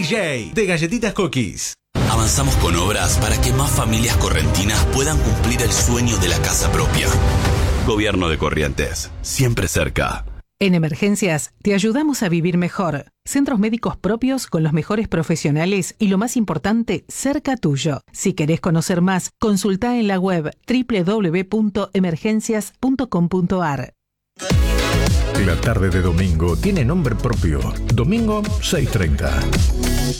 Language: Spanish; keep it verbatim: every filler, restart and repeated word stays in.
J de Galletitas Cookies. Avanzamos con obras para que más familias correntinas puedan cumplir el sueño de la casa propia. Gobierno de Corrientes, siempre cerca. En Emergencias te ayudamos a vivir mejor. Centros médicos propios con los mejores profesionales y, lo más importante, cerca tuyo. Si querés conocer más, consultá en la web doble u doble u doble u punto emergencias punto com punto a r. La tarde de domingo tiene nombre propio. Domingo seis treinta.